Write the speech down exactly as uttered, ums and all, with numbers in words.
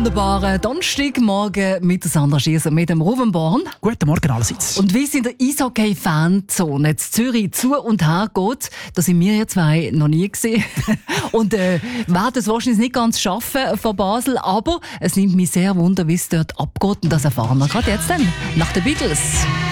wunderbaren Donnerstagmorgen mit Sandra Schieser mit dem Ruben Born. Guten Morgen allerseits. Und wie es in der Eishockey-Fanzone in Zürich zu und her geht, da sind wir ja zwei noch nie gesehen. Und äh, werden es wahrscheinlich nicht ganz schaffen von Basel, aber es nimmt mich sehr wunder, wie es dort abgeht. Und das erfahren wir gerade jetzt dann, nach den Beatles.